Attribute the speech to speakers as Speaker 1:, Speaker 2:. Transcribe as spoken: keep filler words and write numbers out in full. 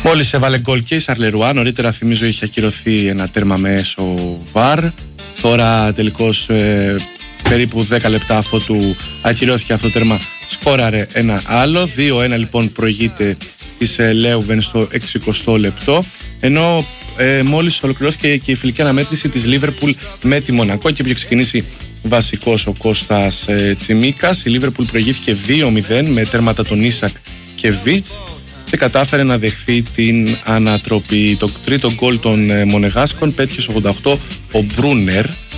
Speaker 1: Μόλις έβαλε γκολ και η Σαρλερουά. Νωρίτερα, θυμίζω, είχε ακυρωθεί ένα τέρμα με έσω βαρ. Τώρα τελικώς ε, περίπου δέκα λεπτά αφότου ακυρώθηκε αυτό το τέρμα, σκόραρε ένα άλλο. δύο ένα λοιπόν προηγείται της ε, Λέουβεν στο εξηκοστό λεπτό. Ενώ ε, μόλις ολοκληρώθηκε και η φιλική αναμέτρηση της Λίβερπουλ με τη Μονακό και είχε ξεκινήσει βασικός ο Κώστας ε, Τσιμίκας. Η Λίβερπουλ προηγήθηκε δύο μηδέν με τέρματα των Ίσακ και Βιτς και κατάφερε να δεχθεί την ανατροπή. Το τρίτο γκολ των ε, Μονεγάσκων πέτυχε στο ογδόντα οκτώ ο Μπρούνερ.